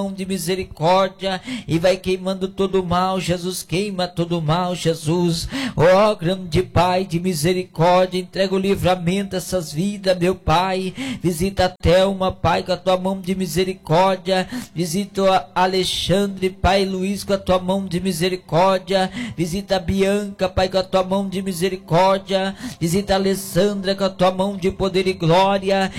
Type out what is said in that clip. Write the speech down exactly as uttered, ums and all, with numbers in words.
de misericórdia e vai queimando todo o mal, Jesus, queima todo o mal, Jesus, ó grande Pai de misericórdia, entrega o livramento a essas vidas, meu Pai, visita a Thelma, Pai, com a tua mão de misericórdia, visita o Alexandre, Pai, Luiz, com a tua mão de misericórdia, visita a Bianca, Pai, com a tua mão de misericórdia, visita a Alessandra, com a tua mão de poder e glória,